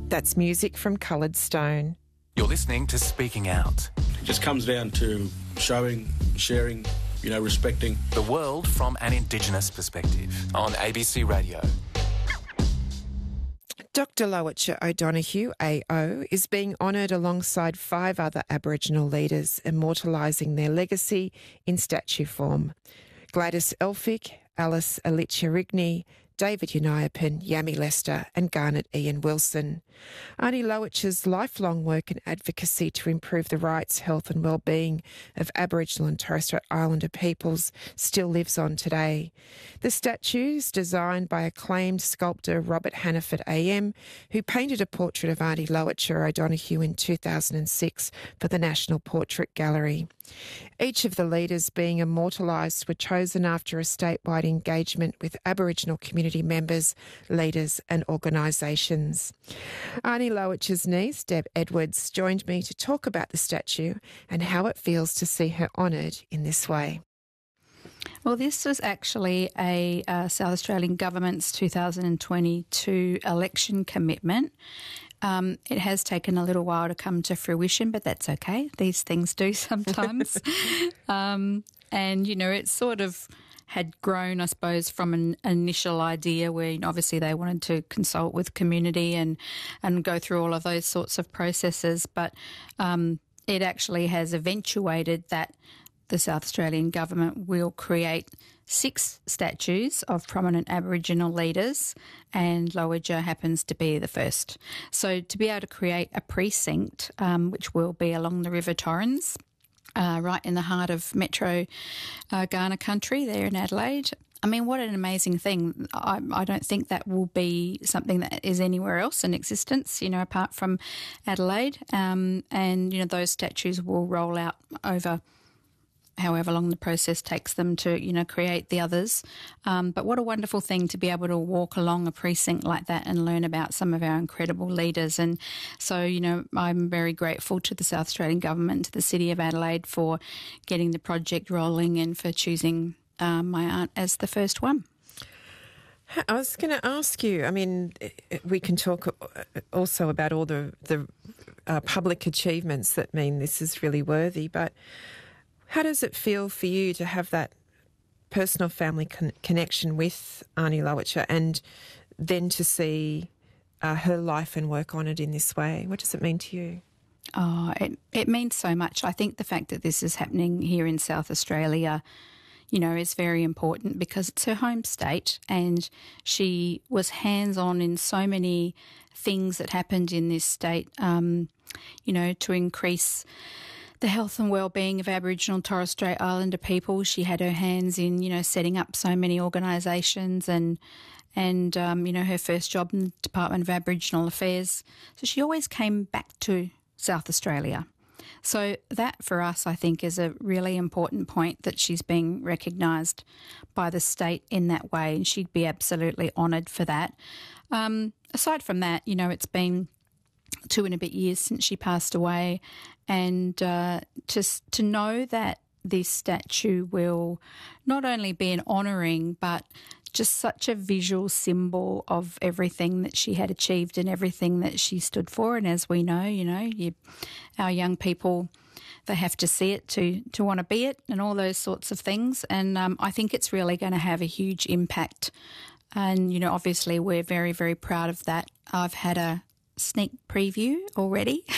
That's music from Coloured Stone. You're listening to Speaking Out. It just comes down to showing, sharing, respecting. The world from an Indigenous perspective on ABC Radio. Dr. Lowitja O'Donoghue, AO, is being honoured alongside 5 other Aboriginal leaders, immortalising their legacy in statue form. Gladys Elphick, Alice Alicia Rigney, David Uniapan, Yami Lester and Garnet Ian Wilson. Arnie Lowitja's lifelong work and advocacy to improve the rights, health and well-being of Aboriginal and Torres Strait Islander peoples still lives on today. The statue is designed by acclaimed sculptor Robert Hannaford AM, who painted a portrait of Aunty Lowitja O'Donoghue in 2006 for the National Portrait Gallery. Each of the leaders being immortalised were chosen after a statewide engagement with Aboriginal community members, leaders and organisations. Arnie Lowitja's niece, Deb Edwards, joined me to talk about the statue and how it feels to see her honoured in this way. Well, this was actually a South Australian Government's 2022 election commitment. It has taken a little while to come to fruition, but that's okay. These things do sometimes. And, it sort of had grown, I suppose, from an initial idea where obviously they wanted to consult with community and go through all of those sorts of processes. But it actually has eventuated that the South Australian Government will create 6 statues of prominent Aboriginal leaders, and Lowitja happens to be the first. So to be able to create a precinct, which will be along the River Torrens, right in the heart of Metro Kaurna country there in Adelaide. I mean, what an amazing thing. I don't think that will be something that is anywhere else in existence, apart from Adelaide. And, those statues will roll out over however long the process takes them to, create the others. But what a wonderful thing to be able to walk along a precinct like that and learn about some of our incredible leaders. And so, I'm very grateful to the South Australian Government, to the City of Adelaide for getting the project rolling and for choosing my aunt as the first one. I was going to ask you, we can talk also about all the public achievements that mean this is really worthy, but how does it feel for you to have that personal family connection with Arnie Lowitja and then to see her life and work honoured in this way? What does it mean to you? Oh, it means so much. I think the fact that this is happening here in South Australia, is very important because it's her home state and she was hands-on in so many things that happened in this state, to increase the health and well-being of Aboriginal and Torres Strait Islander people. She had her hands in, setting up so many organisations and her first job in the Department of Aboriginal Affairs. So she always came back to South Australia. So that for us, I think, is a really important point that she's being recognised by the state in that way, and she'd be absolutely honoured for that. Aside from that, it's been 2 and a bit years since she passed away, and just to know that this statue will not only be an honouring but just such a visual symbol of everything that she had achieved and everything that she stood for. And as we know, our young people, they have to see it to want to be it and all those sorts of things. And I think it's really going to have a huge impact. And, obviously we're very, very proud of that. I've had a sneak preview already